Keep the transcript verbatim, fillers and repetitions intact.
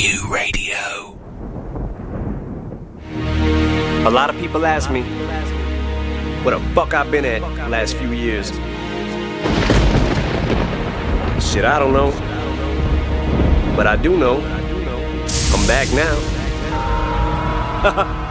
U Radio. A lot of people ask me what the fuck I've been at the last few years. Shit, I don't know. But I do know I'm back now.